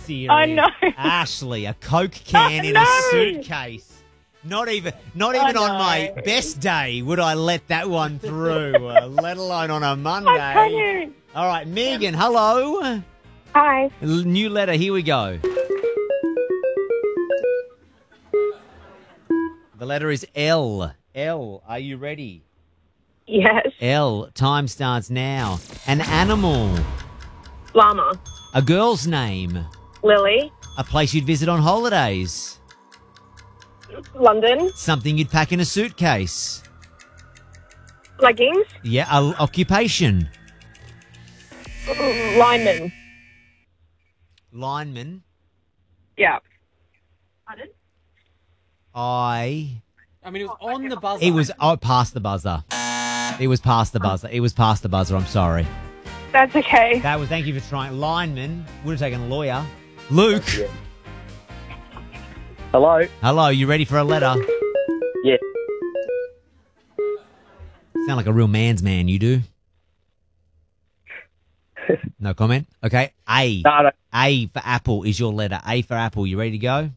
serious? I know. Ashley, a Coke can in a suitcase. Not even on my best day would I let that one through, let alone on a Monday. All right, Megan, hello. Hi. New letter, here we go. The letter is L. L, are you ready? Yes. L, time starts now. An animal. Llama. A girl's name. Lily. A place you'd visit on holidays. London. Something you'd pack in a suitcase. Leggings. Yeah, occupation. Lineman. Lineman. Yeah. Pardon? I mean, it was on the buzzer. It was past the buzzer. It was past the buzzer. It was past the buzzer. I'm sorry. That's okay. That was. Thank you for trying. Lineman would have taken a lawyer. Luke. Hello. Hello. You ready for a letter? Yeah. Sound like a real man's man. You do. No comment. Okay. A. No. A for apple is your letter. A for apple. You ready to go?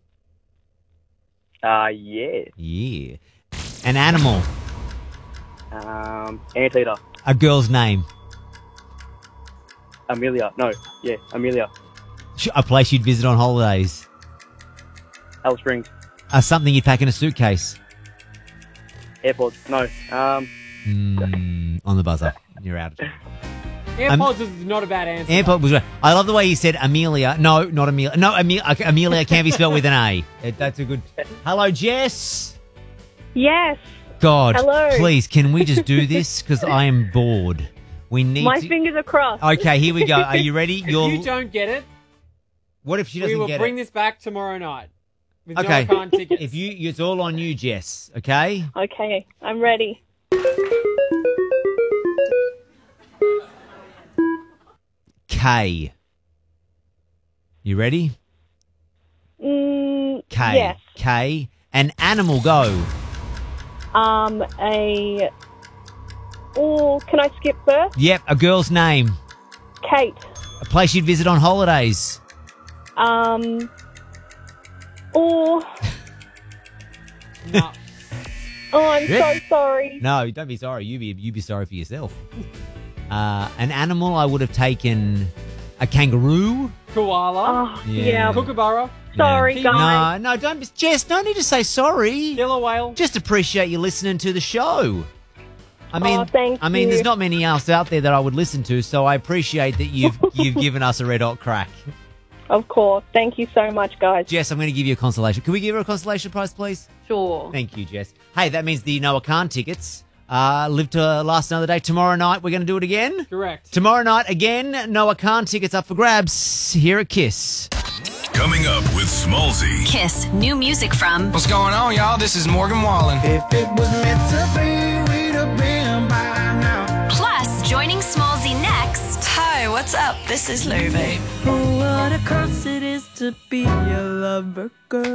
Yeah. Yeah. An animal. Anteater. A girl's name. Amelia. No. Yeah. Amelia. A place you'd visit on holidays. Alice Springs. Something you'd pack in a suitcase. AirPods. No. On the buzzer. You're out of time. AirPods is not a bad answer. AirPod was right. I love the way he said Amelia. No, not Amelia. No, Amelia can't be spelled with an A. That's a good... Hello, Jess. Yes. God, Hello. please, can we just do this? Because I am bored. We need My to... fingers are crossed. Okay, here we go. Are you ready? If you don't get it, What if she doesn't we will get bring it? this back tomorrow night. With Okay. no Khan tickets. If you, it's all on you, Jess. Okay. Okay, I'm ready. K. You ready? K. Yes. K. An animal. Go. Can I skip first? Yep. A girl's name. Kate. A place you'd visit on holidays. No. Oh, I'm so sorry. No, don't be sorry. You be sorry for yourself. An animal, I would have taken a kangaroo. Koala. Oh, yeah. Kookaburra. Sorry, guys. No, don't be... Jess, no need to say sorry. Killer whale. Just appreciate you listening to the show. I mean, thank you. there's not many else out there that I would listen to, so I appreciate that you've given us a red hot crack. Of course. Thank you so much, guys. Jess, I'm going to give you a consolation. Can we give her a consolation prize, please? Sure. Thank you, Jess. Hey, that means the Noah Khan tickets live to last another day. Tomorrow night, we're going to do it again? Correct. Tomorrow night, again, Noah Khan tickets up for grabs here at KISS. Coming up with Smallzy. KISS, new music from... What's going on, y'all? This is Morgan Wallen. If it was meant to be, we'd have been by now. Plus, joining Smallzy next... Hi, what's up? This is Louie. What a curse it is to be a lover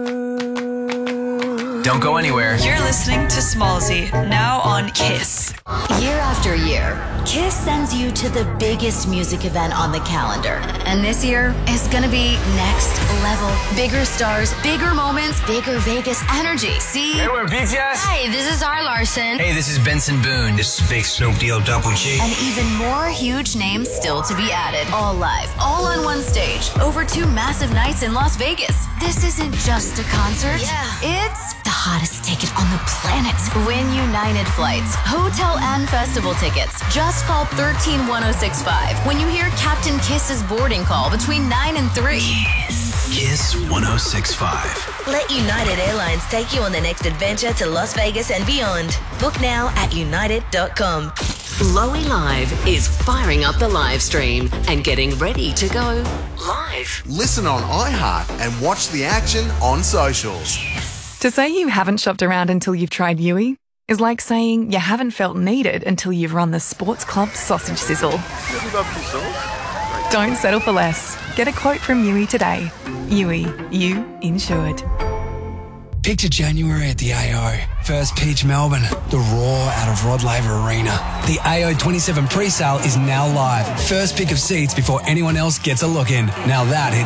girl. Don't go anywhere. You're listening to Smallzy, now on KISS. Year after year, KISS sends you to the biggest music event on the calendar. And this year is gonna be next level. Bigger stars, bigger moments, bigger Vegas energy. See? Hey, we're BTS. Hi, this is R. Larson. Hey, this is Benson Boone. This is Big Snoop Deal Double G. And even more huge names still to be added. All live, all on one stage, over 2 massive nights in Las Vegas. This isn't just a concert. Yeah. It's the hottest ticket on the planet. Win United flights, hotel and festival tickets. Just call 131065 when you hear Captain Kiss's boarding call between 9 and 3. KISS 1065. Let United Airlines take you on the next adventure to Las Vegas and beyond. Book now at united.com. Lowy Live is firing up the live stream and getting ready to go live. Listen on iHeart and watch the action on socials. To say you haven't shopped around until you've tried Yui is like saying you haven't felt needed until you've run the Sports Club sausage sizzle. Don't settle for less. Get a quote from Yui today. Yui, you insured. Picture January at the AO. First pitch Melbourne. The roar out of Rod Laver Arena. The AO 27 pre-sale is now live. First pick of seats before anyone else gets a look in. Now that